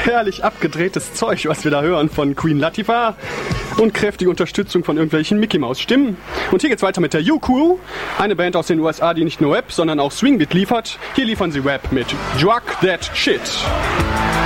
Herrlich abgedrehtes Zeug, was wir da hören von Queen Latifah. Und kräftige Unterstützung von irgendwelchen Mickey-Maus-Stimmen. Und hier geht's weiter mit der U-Crew, eine Band aus den USA, die nicht nur Rap, sondern auch Swingbeat liefert. Hier liefern sie Rap mit Drug That Shit.